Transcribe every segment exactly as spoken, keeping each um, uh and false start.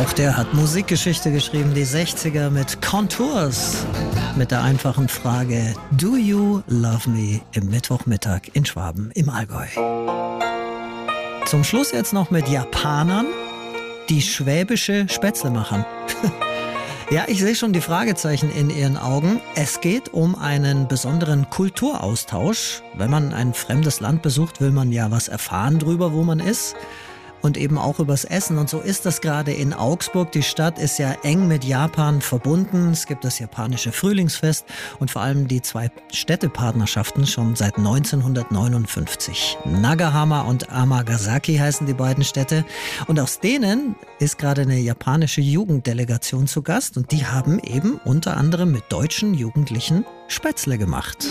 Auch der hat Musikgeschichte geschrieben, die sechziger mit Contours. Mit der einfachen Frage, Do you love me? Im Mittwochmittag in Schwaben im Allgäu. Zum Schluss jetzt noch mit Japanern, die schwäbische Spätzle machen. Ja, ich sehe schon die Fragezeichen in Ihren Augen. Es geht um einen besonderen Kulturaustausch. Wenn man ein fremdes Land besucht, will man ja was erfahren drüber, wo man ist. Und eben auch übers Essen. Und so ist das gerade in Augsburg. Die Stadt ist ja eng mit Japan verbunden. Es gibt das japanische Frühlingsfest und vor allem die zwei Städtepartnerschaften schon seit neunzehnhundertneunundfünfzig. Nagahama und Amagasaki heißen die beiden Städte. Und aus denen ist gerade eine japanische Jugenddelegation zu Gast. Und die haben eben unter anderem mit deutschen Jugendlichen Spätzle gemacht.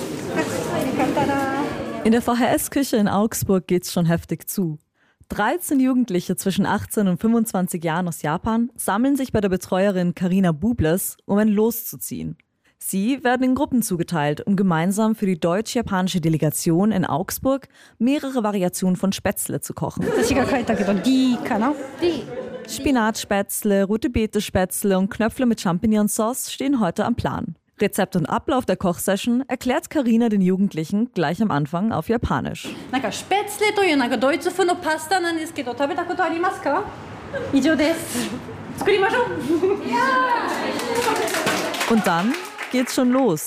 In der V H S-Küche in Augsburg geht's schon heftig zu. dreizehn Jugendliche zwischen achtzehn und fünfundzwanzig Jahren aus Japan sammeln sich bei der Betreuerin Carina Bubles, um ein Los zu ziehen. Sie werden in Gruppen zugeteilt, um gemeinsam für die deutsch-japanische Delegation in Augsburg mehrere Variationen von Spätzle zu kochen. Spinatspätzle, rote Beete-Spätzle und Knöpfle mit Champignonsauce stehen heute am Plan. Rezept und Ablauf der Kochsession erklärt Carina den Jugendlichen gleich am Anfang auf Japanisch. Und dann geht's schon los.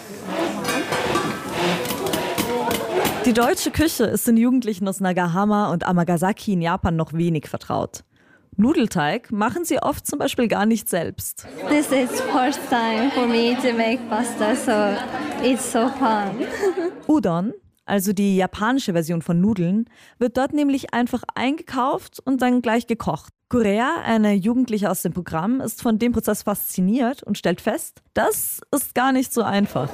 Die deutsche Küche ist den Jugendlichen aus Nagahama und Amagasaki in Japan noch wenig vertraut. Nudelteig machen sie oft zum Beispiel gar nicht selbst. This is first time for me to make pasta, so it's so fun. Udon, also die japanische Version von Nudeln, wird dort nämlich einfach eingekauft und dann gleich gekocht. Korea, eine Jugendliche aus dem Programm, ist von dem Prozess fasziniert und stellt fest, das ist gar nicht so einfach.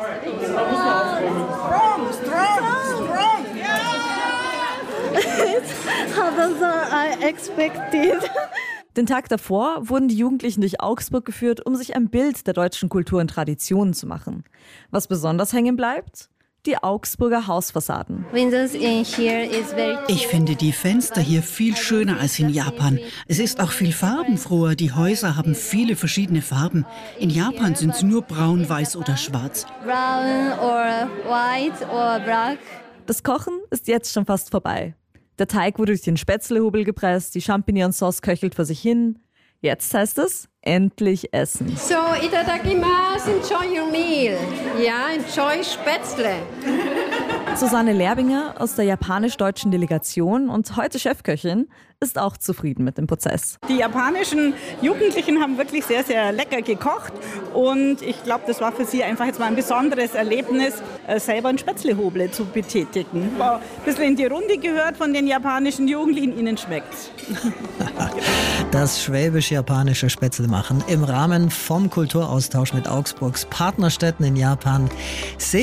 I expected. Den Tag davor wurden die Jugendlichen durch Augsburg geführt, um sich ein Bild der deutschen Kultur und Traditionen zu machen. Was besonders hängen bleibt? Die Augsburger Hausfassaden. Ich finde die Fenster hier viel schöner als in Japan. Es ist auch viel farbenfroher. Die Häuser haben viele verschiedene Farben. In Japan sind es nur braun, weiß oder schwarz. Brown or white or black. Das Kochen ist jetzt schon fast vorbei. Der Teig wurde durch den Spätzlehobel gepresst, die Champignonsauce köchelt vor sich hin. Jetzt heißt es, endlich essen. So, itadakimasu, enjoy your meal. Ja, enjoy Spätzle. Susanne Lerbinger aus der japanisch-deutschen Delegation und heute Chefköchin ist auch zufrieden mit dem Prozess. Die japanischen Jugendlichen haben wirklich sehr, sehr lecker gekocht und ich glaube, das war für sie einfach jetzt mal ein besonderes Erlebnis, selber einen Spätzlehobel zu betätigen. War ein bisschen in die Runde gehört von den japanischen Jugendlichen, ihnen schmeckt's. Das schwäbisch-japanische Spätzle machen im Rahmen vom Kulturaustausch mit Augsburgs Partnerstädten in Japan.